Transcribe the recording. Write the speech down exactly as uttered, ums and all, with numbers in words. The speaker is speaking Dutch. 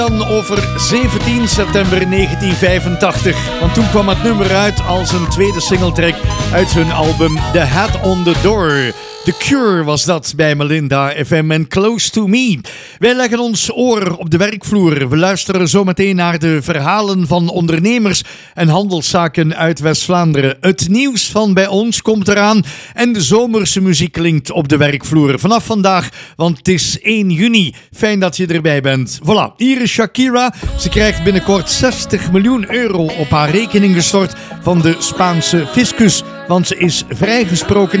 Dan over zeventien september negentien vijfentachtig. Want toen kwam het nummer uit als een tweede singletrack uit hun album The Hat on the Door. The Cure was dat bij Melinda F M en Close to Me. Wij leggen ons oor op de werkvloer. We luisteren zometeen naar de verhalen van ondernemers en handelszaken uit West-Vlaanderen. Het nieuws van bij ons komt eraan en de zomerse muziek klinkt op de werkvloer. Vanaf vandaag, want het is één juni. Fijn dat je erbij bent. Voilà, hier is Shakira. Ze krijgt binnenkort zestig miljoen euro op haar rekening gestort van de Spaanse fiscus. Want ze is vrijgesproken